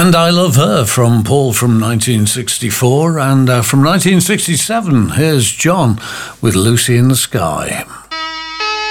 And I Love Her from Paul from 1964. And from 1967, here's John with Lucy in the Sky.